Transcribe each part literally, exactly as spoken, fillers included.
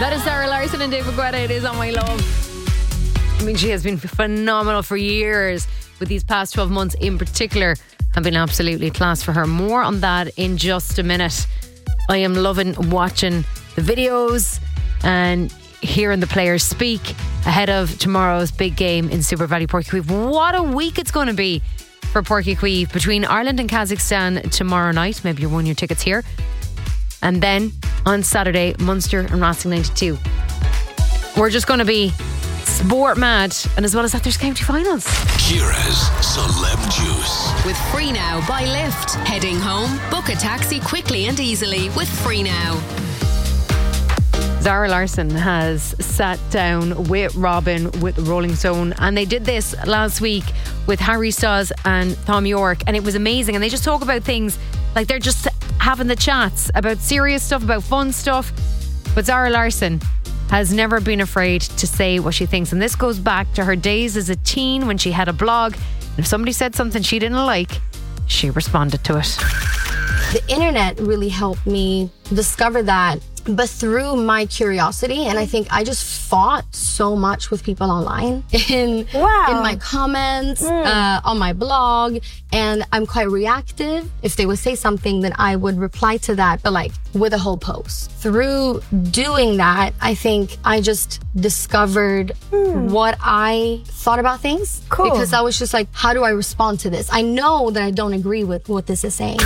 That is Sarah Larson and David Guetta. It is On My Love. I mean, she has been phenomenal for years, but these past twelve months in particular have been absolutely class for her. More on that in just a minute. I am loving watching the videos and hearing the players speak ahead of tomorrow's big game in Super Valley Porky Queeve. What a week it's going to be for Porky Queeve, between Ireland and Kazakhstan tomorrow night. Maybe you won your tickets here. And then on Saturday, Munster and Racing ninety-two. We're just going to be sport mad, and as well as that, there's county finals. Ciara's Celeb Juice. With Free Now by Lyft. Heading home? Book a taxi quickly and easily with Free Now. Zara Larsson has sat down with Robin with Rolling Stone, and they did this last week with Harry Styles and Thom Yorke, and it was amazing. And they just talk about things like they're just having the chats about serious stuff, about fun stuff. But Zara Larsson has never been afraid to say what she thinks, and this goes back to her days as a teen when she had a blog, and if somebody said something she didn't like, she responded to it. The internet really helped me discover that, but through my curiosity, and I think I just fought so much with people online in wow. in my comments, mm. uh, on my blog, and I'm quite reactive. If they would say something, then I would reply to that, but like with a whole post. Through doing that, I think I just discovered mm. what I thought about things. Cool. Because I was just like, how do I respond to this? I know that I don't agree with what this is saying.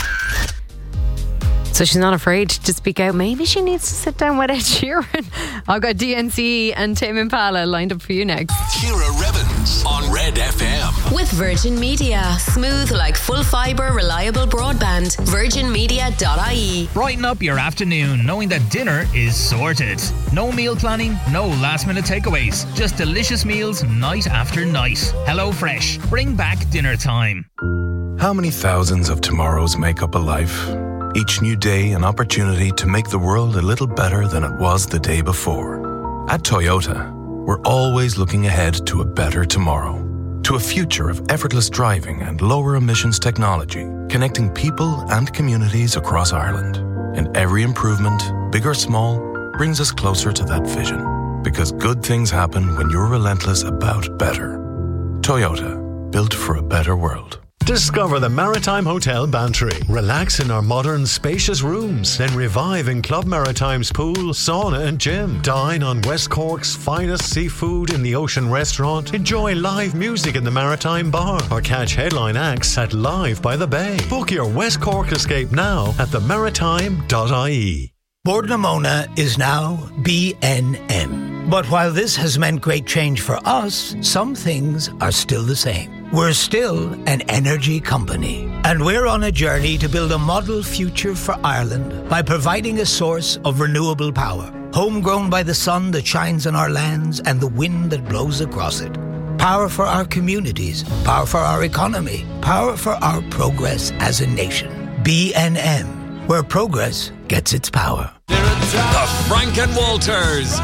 So she's not afraid to speak out. Maybe she needs to sit down with Ed Sheeran. I've got D N C and Tame Impala lined up for you next. Ciara Revens on Red F M. With Virgin Media. Smooth like full fibre, reliable broadband. virgin media dot I E. Brighten up your afternoon knowing that dinner is sorted. No meal planning, no last minute takeaways. Just delicious meals night after night. Hello Fresh. Bring back dinner time. How many thousands of tomorrows make up a life? Each new day an opportunity to make the world a little better than it was the day before. At Toyota, we're always looking ahead to a better tomorrow, to a future of effortless driving and lower emissions technology, connecting people and communities across Ireland. And every improvement, big or small, brings us closer to that vision. Because good things happen when you're relentless about better. Toyota, built for a better world. Discover the Maritime Hotel Bantry. Relax in our modern, spacious rooms. Then revive in Club Maritime's pool, sauna and gym. Dine on West Cork's finest seafood in the Ocean Restaurant. Enjoy live music in the Maritime Bar. Or catch headline acts at Live by the Bay. Book your West Cork escape now at the maritime dot I E. Bord na Móna is now B N M. But while this has meant great change for us, some things are still the same. We're still an energy company, and we're on a journey to build a model future for Ireland by providing a source of renewable power, homegrown by the sun that shines on our lands and the wind that blows across it. Power for our communities, power for our economy, power for our progress as a nation. B N M, where progress gets its power. The Frank and Walters.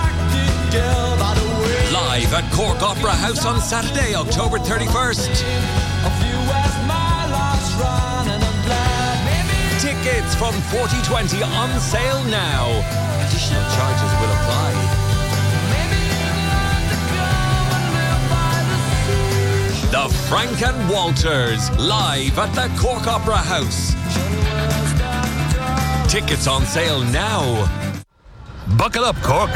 Live at Cork Opera House on Saturday, October thirty-first. Tickets from forty twenty on sale now. Additional charges will apply. The Frank and Walters, live at the Cork Opera House. Tickets on sale now. Buckle up, Cork.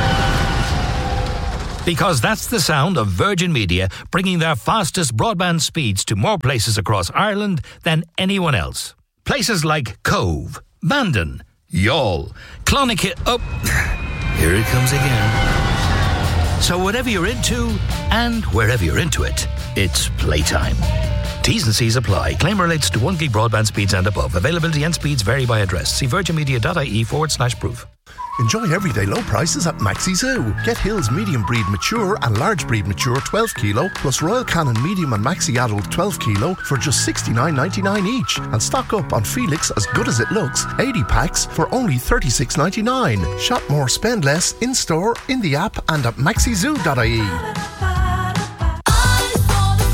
Because that's the sound of Virgin Media bringing their fastest broadband speeds to more places across Ireland than anyone else. Places like Cove, Bandon, Youghal, Clonakilty... Oh, here it comes again. So whatever you're into, and wherever you're into it, it's playtime. T's and C's apply. Claim relates to one gig broadband speeds and above. Availability and speeds vary by address. See virginmedia.ie forward slash proof. Enjoy everyday low prices at Maxi Zoo. Get Hills medium breed mature and large breed mature twelve kilo plus Royal Canin medium and Maxi adult twelve kilo for just sixty-nine ninety-nine each. And stock up on Felix As Good As It Looks eighty packs for only thirty-six ninety-nine. Shop more, spend less in store, in the app and at maxi zoo dot I E.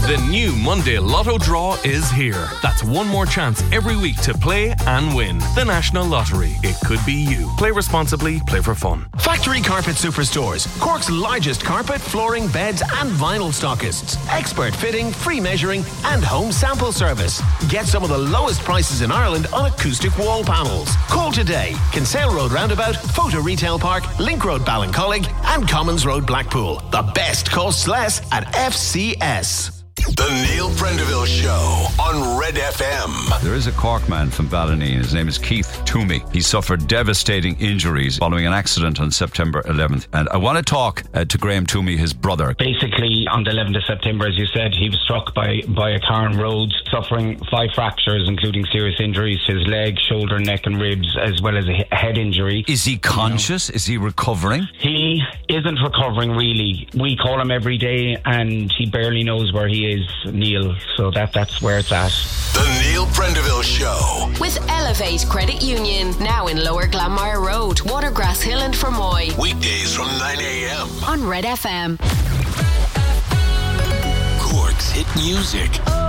The new Monday Lotto draw is here. That's one more chance every week to play and win. The National Lottery. It could be you. Play responsibly, play for fun. Factory Carpet Superstores. Cork's largest carpet, flooring, beds and vinyl stockists. Expert fitting, free measuring and home sample service. Get some of the lowest prices in Ireland on acoustic wall panels. Call today. Kinsale Road Roundabout, Photo Retail Park, Link Road Ballincollig and Commons Road Blackpool. The best costs less at F C S. The Neil Prendeville Show on Red F M. There is a Cork man from Ballineen. His name is Keith Toomey. He suffered devastating injuries following an accident on September eleventh. And I want to talk uh, to Graham Toomey, his brother. Basically, on the eleventh of September, as you said, he was struck by, by a car on road, suffering five fractures, including serious injuries to his leg, shoulder, neck and ribs, as well as a head injury. Is he conscious? You know, is he recovering? He isn't recovering, really. We call him every day and he barely knows where he is. Neil, so that that's where it's at. The Neil Prendeville Show with Elevate Credit Union, now in Lower Glanmire Road, Watergrass Hill and Fermoy. Weekdays from nine a.m. on Red F M. Cork's hit music.